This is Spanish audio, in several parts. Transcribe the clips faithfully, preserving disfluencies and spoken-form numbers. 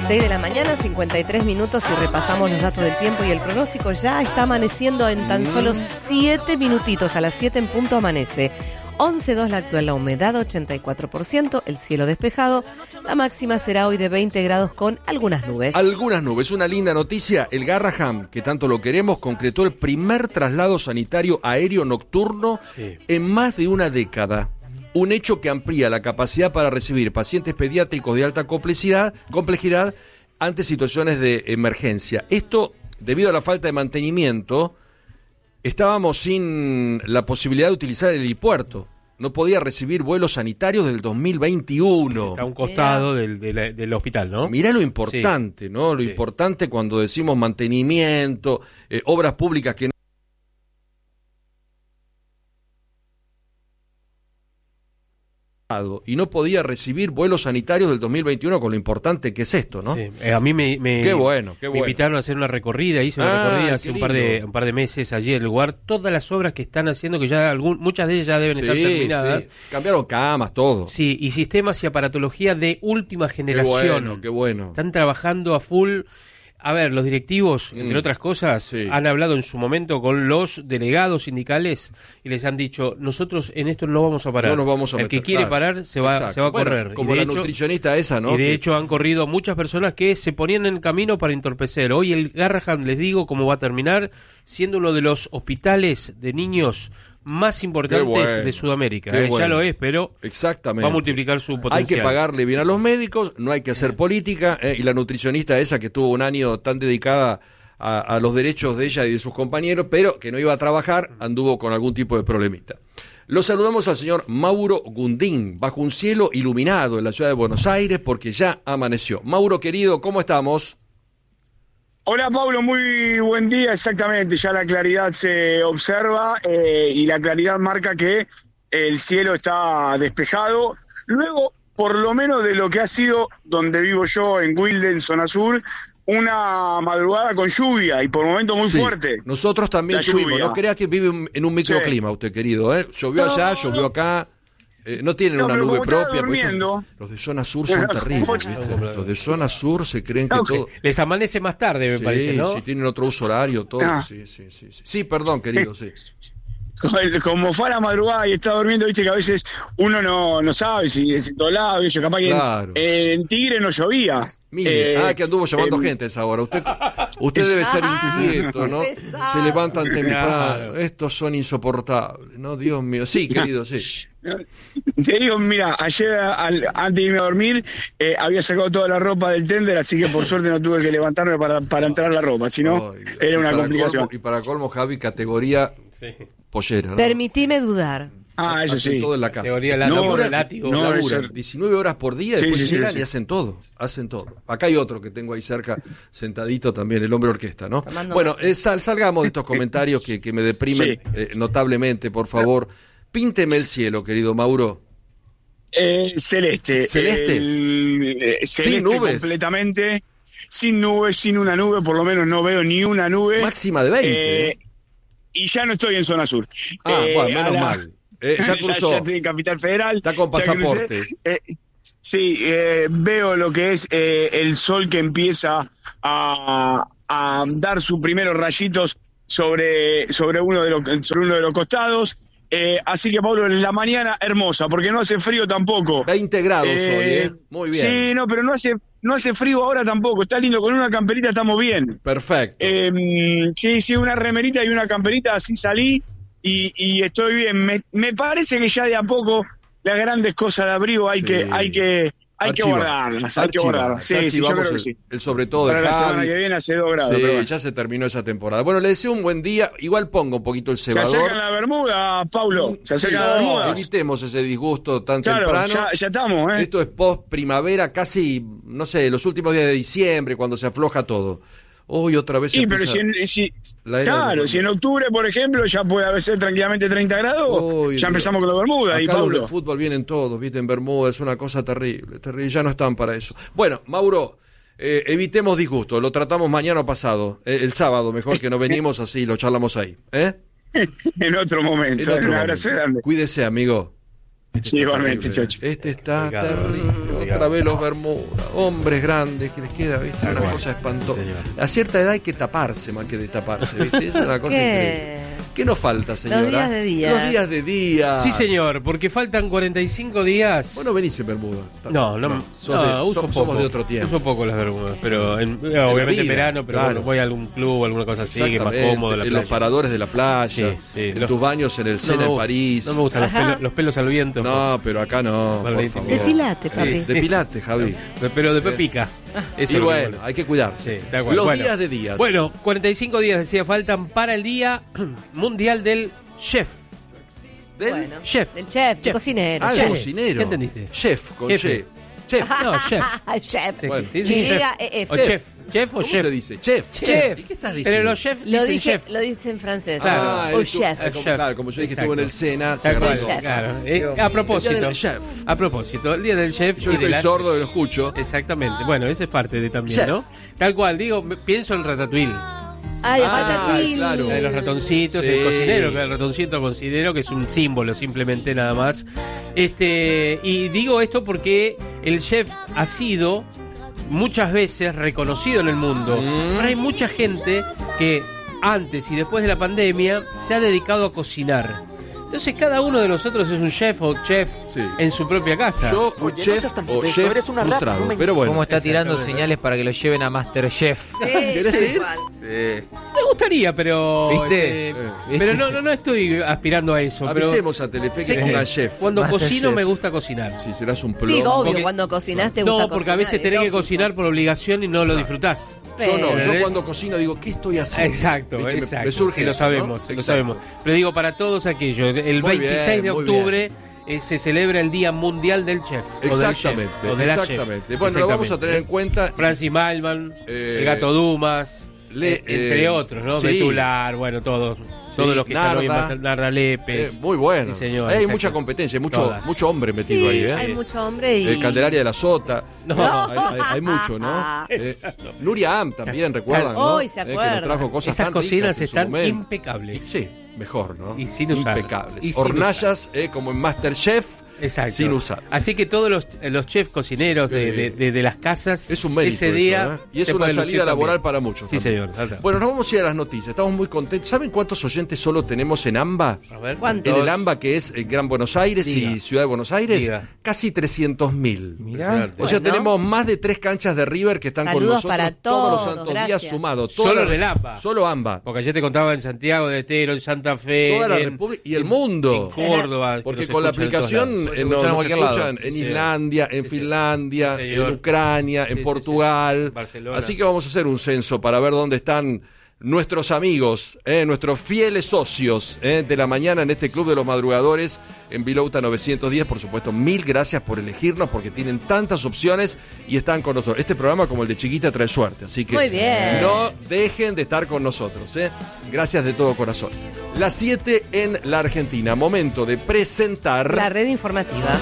seis de la mañana, cincuenta y tres minutos, y repasamos los datos del tiempo y el pronóstico. Ya está amaneciendo en tan solo siete minutitos. A las siete en punto amanece. once coma dos la actual, la humedad ochenta y cuatro por ciento, el cielo despejado. La máxima será hoy de veinte grados con algunas nubes. Algunas nubes. Una linda noticia. El Garrahan, que tanto lo queremos, concretó el primer traslado sanitario aéreo nocturno sí. en más de una década. Un hecho que amplía la capacidad para recibir pacientes pediátricos de alta complejidad, complejidad ante situaciones de emergencia. Esto, debido a la falta de mantenimiento, estábamos sin la posibilidad de utilizar el helipuerto. No podía recibir vuelos sanitarios del dos mil veintiuno. Está a un costado del, del, del hospital, ¿no? Mirá lo importante, sí. ¿no? Lo sí. importante cuando decimos mantenimiento, eh, obras públicas que no... y no podía recibir vuelos sanitarios del dos mil veintiuno, con lo importante que es esto, ¿no? Sí. Eh, a mí me, me, qué bueno, qué me bueno. invitaron a hacer una recorrida, hice una ah, recorrida hace un par, de, un par de meses allí en el lugar, todas las obras que están haciendo, que ya algún, muchas de ellas ya deben sí, estar terminadas. Sí. Cambiaron camas, todo. Sí, y sistemas y aparatología de última generación. Qué bueno, qué bueno. Están trabajando a full. A ver, los directivos, entre mm. otras cosas, sí. han hablado en su momento con los delegados sindicales y les han dicho, nosotros en esto no vamos a parar. No nos vamos a El meter, que quiere claro. parar se va, Exacto. se va a bueno, correr. Como la hecho, nutricionista esa, ¿no? Y de que... hecho han corrido muchas personas que se ponían en camino para entorpecer. Hoy el Garrahan, les digo cómo va a terminar, siendo uno de los hospitales de niños más importantes bueno, de Sudamérica. Eh, bueno. Ya lo es, pero Exactamente. va a multiplicar su potencial. Hay que pagarle bien a los médicos, no hay que hacer eh. política, eh, y la nutricionista esa que estuvo un año tan dedicada a, a los derechos de ella y de sus compañeros, pero que no iba a trabajar, anduvo con algún tipo de problemita. Lo saludamos al señor Mauro Gundín, bajo un cielo iluminado en la ciudad de Buenos Aires, porque ya amaneció. Mauro, querido, ¿cómo estamos? Hola Pablo, muy buen día, exactamente, ya la claridad se observa eh, y la claridad marca que el cielo está despejado. Luego, por lo menos de lo que ha sido donde vivo yo, en Wilde, en zona sur, una madrugada con lluvia y por momentos muy sí, fuerte. Nosotros también tuvimos, no creas que vive en un microclima sí. usted, querido, ¿eh? Llovió no, allá, llovió acá. Eh, no tienen no, una nube propia. Estos, los de zona sur son terribles, ¿viste? Los de zona sur se creen que okay. todo... Les amanece más tarde, me sí, parece, ¿no? Sí, tienen otro uso horario, todo. Ah. Sí, sí, sí, sí. Sí, perdón, querido, sí. Como fue a la madrugada y está durmiendo, viste que a veces uno no, no sabe si es en todo lado, yo capaz que claro. en, en Tigre no llovía. Mire, eh, ah, que anduvo llamando eh, gente a esa hora. Usted, usted debe ser inquieto, ¿no? Se levantan temprano. Estos son insoportables, ¿no? Dios mío. Sí, querido, sí. Te digo, mira, ayer al, antes de irme a dormir eh, había sacado toda la ropa del tender, así que por suerte no tuve que levantarme para, para entrar la ropa, si no, era una complicación. Colmo, y para colmo, Javi, categoría sí. pollera, ¿no? Permitime dudar. Ah, eso hacen sí. todo en la casa. Teoría la no, labura, látigo. No, laburan diecinueve horas por día, después sí, sí, llegan sí, y sí. hacen todo, hacen todo. Acá hay otro que tengo ahí cerca, sentadito también, el hombre orquesta, ¿no? Tomando bueno, eh, sal, salgamos de estos comentarios que, que me deprimen sí. eh, notablemente, por favor. Pínteme el cielo, querido Mauro. Eh, celeste. ¿Celeste? El, eh, celeste sin nubes. Completamente. Sin nubes, sin una nube, por lo menos no veo ni una nube. Máxima de veinte. Eh, y ya no estoy en zona sur. Ah, eh, bueno, menos la... mal. Eh, ya cruzó. Ya, ya estoy en Capital Federal. Está con pasaporte. Eh, sí, eh, veo lo que es eh, el sol que empieza a, a dar sus primeros rayitos sobre, sobre, uno, de los, sobre uno de los costados. Eh, así que, Pablo, la mañana hermosa, porque no hace frío tampoco. veinte grados eh, hoy, ¿eh? Muy bien. Sí, no, pero no hace... No hace frío ahora tampoco, está lindo, con una camperita estamos bien. Perfecto. Eh, sí, sí, una remerita y una camperita, así salí y, y estoy bien. Me, me parece que ya de a poco las grandes cosas de abrigo hay sí. que hay que hay Archiva. que guardarlas, hay Archiva. que guardarlas. Sí, sí, yo creo que el, sí. el sobre todo para de la Javi. semana que viene hace dos grados. Sí, pero bueno. ya se terminó esa temporada. Bueno, le deseo un buen día. Igual pongo un poquito el cebador. Se acerca la Bermuda, Paulo. Se acerca sí, la Bermuda. Evitemos ese disgusto tan claro, temprano. Ya, ya estamos, ¿eh? Esto es post primavera, casi, no sé, los últimos días de diciembre, cuando se afloja todo. Hoy otra vez sí, pero si en, si, claro, si en octubre, por ejemplo, ya puede ser tranquilamente treinta grados, oh, ya Dios. Empezamos con la Bermuda. Acá y Pablo. Los del fútbol vienen todos, viste, en Bermuda, es una cosa terrible, terrible, ya no están para eso. Bueno, Mauro, eh, evitemos disgustos, lo tratamos mañana o pasado, eh, el sábado, mejor que no venimos así, lo charlamos ahí, ¿eh? En otro momento, en otro un momento. abrazo grande. Cuídese, amigo. Este sí, igualmente, Chocho. Este está terrible. Otra vez los Bermudas, hombres grandes que les queda, ¿viste? Una cual. cosa espantosa. Sí, a cierta edad hay que taparse más que de taparse, ¿viste? Es una cosa increíble. ¿Qué nos falta, señora? Los días de día. Los días de día. Sí, señor, porque faltan cuarenta y cinco días. Bueno, venís en Bermuda. No, no, no, no de, uso somos, poco. Somos de otro tiempo. Uso poco las Bermudas, pero en, obviamente en verano, pero claro. bueno, voy a algún club o alguna cosa así, que es más cómodo. La en playa. los paradores de la playa, sí, sí. en los, tus baños en el Sena no en París. No me gustan los pelos, los pelos al viento. No, pero acá no, por favor. Depilate, papi. Sí, depilate, Javi. Pero después pica. Eso y bueno, hay que cuidarse. Sí, los bueno, días de días. Bueno, cuarenta y cinco días, decía, faltan para el Día Mundial del Chef. ¿Del? Bueno, chef. Del chef, del cocinero. Ah, chef. del cocinero. ¿Qué entendiste? Chef, con Jefe. chef. Chef. No, chef. Chef. Sí, Bueno. sí, sí, Y chef. diga, eh, eh, O chef. chef. Chef o ¿Cómo chef. se dice? Chef. Chef. ¿Y qué estás diciendo? Pero los chefs Lo dicen dije, chef. lo dice en francés. Claro. Ah, o eres tú- chef. eh, como, Chef. claro, como yo dije que Exacto. estuvo en el Sena, se Tal agarró. cual, chef. claro. Eh, a propósito. El día del chef. A propósito, el día del chef. Yo y estoy de la- sordo y lo escucho. Exactamente. Bueno, eso es parte de también, Chef. ¿no? Tal cual, digo, me- pienso en Ratatouille. Ay, Ah, Ratatouille. claro. La de los ratoncitos, Sí. el cocinero, que el ratoncito cocinero, que es un símbolo simplemente nada más. Este, y digo esto porque el chef ha sido muchas veces reconocido en el mundo. Mm. Pero hay mucha gente que antes y después de la pandemia se ha dedicado a cocinar. Entonces cada uno de nosotros es un chef o chef Sí. en su propia casa. Yo, un Oye, chef no seas tan o modesto, chef eres una rata, frustrado. no me- Pero bueno. ¿Cómo está tirando Exactamente. señales para que lo lleven a Masterchef? Sí, ¿Querés sí, ir? igual. Me gustaría, pero ¿Viste? eh, Eh. pero no, no, no estoy aspirando a eso. Pero Avisemos a Telefe sé que que pongan chef. cuando Masterchef. cocino me gusta cocinar. Si serás un plomo. Sí, obvio, Porque- cuando cocinaste No, gusta porque a cocinar, veces es tenés que lógico. cocinar por obligación y no lo disfrutás. Yo no, yo ¿Entendés? cuando cocino digo, ¿qué estoy haciendo? Exacto, ¿Viste? Me- exacto. Me surge Sí, lo eso, sabemos, ¿no? lo Exacto. sabemos. Pero digo, para todos aquellos, el Muy veintiséis bien, de muy octubre eh, se celebra el Día Mundial del Chef. o del Exactamente, chef, o de la chef. exactamente. Bueno, lo vamos a tener en cuenta. Francis Malman, Eh, el Gato Dumas, Le- eh, entre eh, otros, ¿no? sí. Betular, bueno, todos. Sí, todos los que están hoy en Narda. Master- Narda Lépez. Eh, muy bueno. Sí, señor. Hay exacto. mucha competencia, hay mucho, Todas. mucho hombre metido Sí, ahí, ¿eh? hay mucho hombre y... Eh, Candelaria de la Sota. No. Hay, hay- hay mucho, ¿no? Eh, Exacto. Nuria Am también, ¿recuerdan? ¿no? Hoy se Eh, que acuerda. nos trajo cosas Esas tan cocinas ricas en su están momento. impecables. Sí, mejor, ¿no? Y sin usar. Impecables. Y sin Hornallas, eh, como en Masterchef, Exacto. sin usar. Así que todos los, los chefs cocineros de, de- de- de las casas, Es un mérito ese eso, día. ¿eh? Y es se una pueden lucir salida laboral también. para muchos. Sí, también. señor. Salta. Bueno, nos vamos a ir a las noticias. Estamos muy contentos. ¿Saben cuántos oyentes solo tenemos en AMBA? A ver. ¿Cuántos? En el AMBA, que es el Gran Buenos Aires Diga. y Ciudad de Buenos Aires, Diga. casi trescientos mil. Mirá. O sea, Bueno. tenemos más de tres canchas de River que están con Saludos nosotros para todos los todos, santos gracias. días sumados. Solo Toda en el AMBA. Solo AMBA. Porque ayer te contaba en Santiago del Estero, en Santa Fe, Toda la en- República y el en- mundo. en Córdoba. que Porque nos con la escuchan en todos aplicación lados. eh, Se nos, escuchan en nos cualquier escuchan lado. en Sí. Islandia, en Sí, sí. Finlandia, Sí, en señor. Ucrania, Sí, en sí, Portugal. sí. Barcelona. Así que vamos a hacer un censo para ver dónde están nuestros amigos, eh, nuestros fieles socios eh, de la mañana en este Club de los Madrugadores en Vilouta novecientos diez. Por supuesto, mil gracias por elegirnos porque tienen tantas opciones y están con nosotros. Este programa, como el de Chiquita, trae suerte. Así que Muy bien. no dejen de estar con nosotros. eh. Gracias de todo corazón. Las siete en la Argentina. Momento de presentar... La red informativa.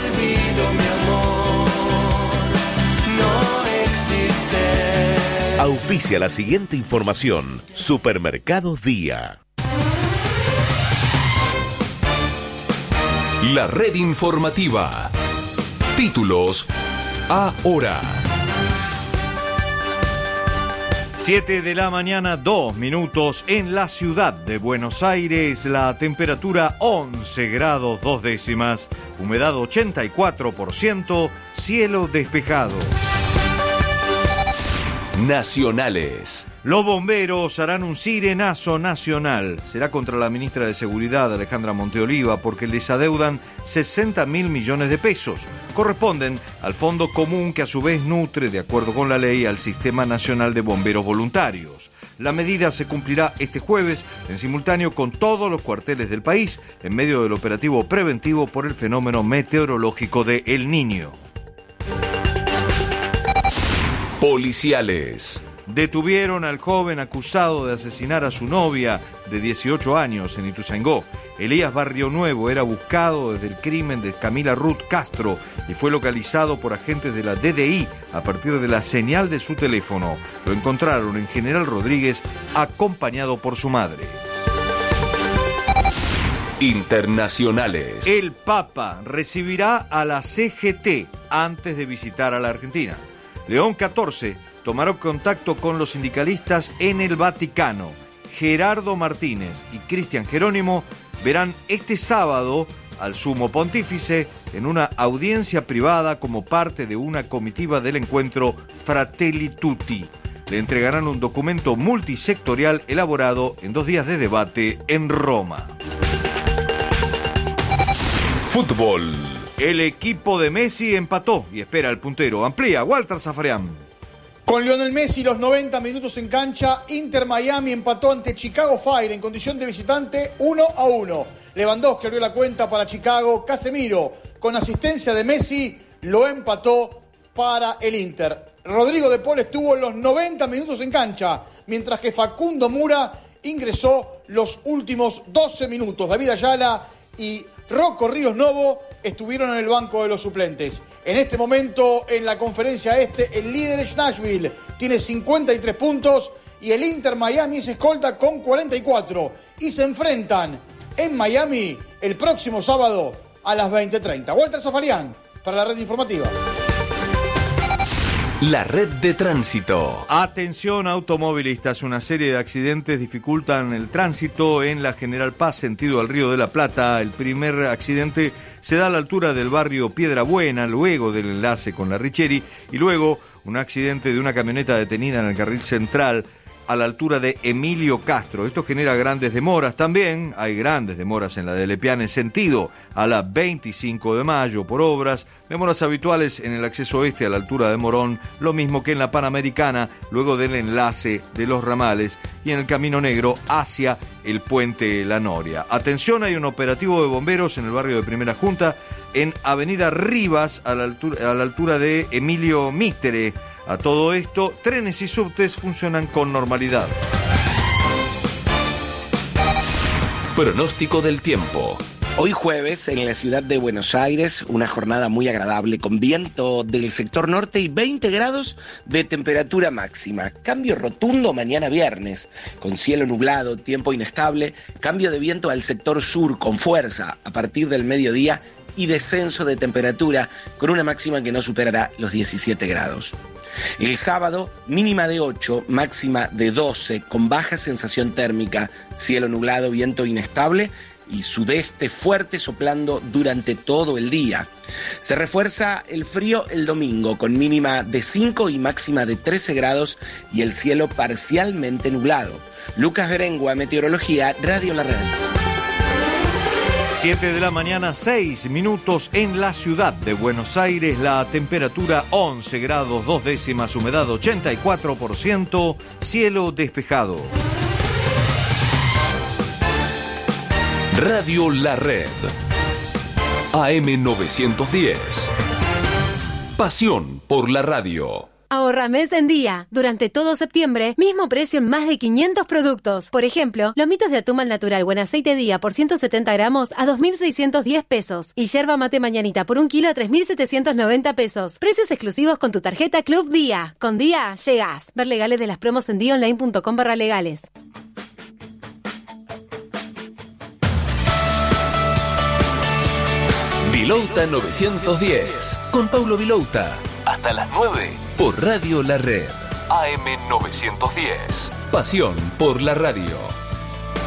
Auspicia la siguiente información. Supermercados Día. La red informativa. Títulos ahora. siete de la mañana, dos minutos en la ciudad de Buenos Aires, la temperatura once grados dos décimas, humedad ochenta y cuatro por ciento, cielo despejado. Nacionales. Los bomberos harán un sirenazo nacional. Será contra la ministra de Seguridad, Alejandra Monteoliva, porque les adeudan sesenta mil millones de pesos. Corresponden al fondo común que a su vez nutre, de acuerdo con la ley, al Sistema Nacional de Bomberos Voluntarios. La medida se cumplirá este jueves en simultáneo con todos los cuarteles del país en medio del operativo preventivo por el fenómeno meteorológico de El Niño. Policiales. Detuvieron al joven acusado de asesinar a su novia de dieciocho años en Ituzaingó. Elías Barrio Nuevo era buscado desde el crimen de Camila Ruth Castro y fue localizado por agentes de la D D I a partir de la señal de su teléfono. Lo encontraron en General Rodríguez acompañado por su madre. Internacionales. El Papa recibirá a la C G T antes de visitar a la Argentina. León catorce tomará contacto con los sindicalistas en el Vaticano. Gerardo Martínez y Cristian Jerónimo verán este sábado al Sumo Pontífice en una audiencia privada como parte de una comitiva del encuentro Fratelli Tutti. Le entregarán un documento multisectorial elaborado en dos días de debate en Roma. Fútbol. El equipo de Messi empató y espera al puntero. Amplía Walter Zafarian. Con Lionel Messi los noventa minutos en cancha, Inter Miami empató ante Chicago Fire en condición de visitante uno a uno. Lewandowski abrió la cuenta para Chicago. Casemiro, con asistencia de Messi, lo empató para el Inter. Rodrigo de Paul estuvo los noventa minutos en cancha, mientras que Facundo Mura ingresó los últimos doce minutos. David Ayala y Rocco Ríos Novo estuvieron en el banco de los suplentes. En este momento, en la conferencia este, el líder es Nashville, tiene cincuenta y tres puntos y el Inter Miami es escolta con cuarenta y cuatro. Y se enfrentan en Miami el próximo sábado a las veinte treinta. Walter Zafarian para la red informativa. La red de tránsito. Atención automovilistas, una serie de accidentes dificultan el tránsito en la General Paz, sentido al Río de la Plata. El primer accidente se da a la altura del barrio Piedra Buena, luego del enlace con la Richeri, y luego un accidente de una camioneta detenida en el carril central a la altura de Emilio Castro. Esto genera grandes demoras. También hay grandes demoras en la de Lepiane, sentido a la veinticinco de mayo por obras. Demoras habituales en el acceso este a la altura de Morón, lo mismo que en la Panamericana, luego del enlace de los ramales, y en el Camino Negro hacia el puente La Noria. Atención, hay un operativo de bomberos en el barrio de Primera Junta, en Avenida Rivas, a la altura, a la altura de Emilio Mitre. A todo esto, trenes y subtes funcionan con normalidad. Pronóstico del tiempo. Hoy jueves, en la ciudad de Buenos Aires, una jornada muy agradable con viento del sector norte y veinte grados de temperatura máxima. Cambio rotundo mañana viernes, con cielo nublado, tiempo inestable, cambio de viento al sector sur con fuerza a partir del mediodía y descenso de temperatura con una máxima que no superará los diecisiete grados. El sábado, mínima de ocho, máxima de doce, con baja sensación térmica, cielo nublado, viento inestable y sudeste fuerte soplando durante todo el día. Se refuerza el frío el domingo, con mínima de cinco y máxima de trece grados y el cielo parcialmente nublado. Lucas Berengua, Meteorología, Radio La Red. siete de la mañana, seis minutos en la ciudad de Buenos Aires. La temperatura once grados, dos décimas, humedad ochenta y cuatro por ciento, cielo despejado. Radio La Red. A M novecientos diez. Pasión por la radio. Ahorra mes en día. Durante todo septiembre, mismo precio en más de quinientos productos. Por ejemplo, lomitos de atún al natural buen aceite día por ciento setenta gramos a dos mil seiscientos diez pesos. Y yerba mate mañanita por un kilo a tres mil setecientos noventa pesos. Precios exclusivos con tu tarjeta Club Día. Con Día, llegás. Ver legales de las promos en día online punto com barra legales. Vilouta novecientos diez. Con Paulo Vilouta. Hasta las nueve. Por Radio La Red. A M novecientos diez. Pasión por la radio.